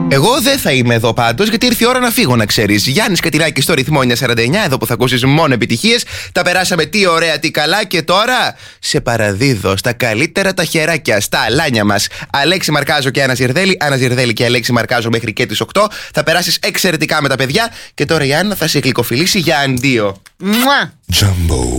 Εγώ δεν θα είμαι εδώ πάντως, γιατί ήρθε η ώρα να φύγω, να ξέρεις. Γιάννης Κατηράκης στο ρυθμό 949, εδώ που θα ακούσεις μόνο επιτυχίες. Τα περάσαμε τι ωραία, τι καλά, και τώρα σε παραδίδω στα καλύτερα τα χεράκια, στα αλάνια μας. Αλέξη Μαρκάζο και Άννα Ζιρδέλη. Άννα Ζιρδέλη και Αλέξη Μαρκάζο μέχρι και τις 8. Θα περάσεις εξαιρετικά με τα παιδιά. Και τώρα η Άννα θα σε γλυκοφιλήσει για αντίο. Μουα!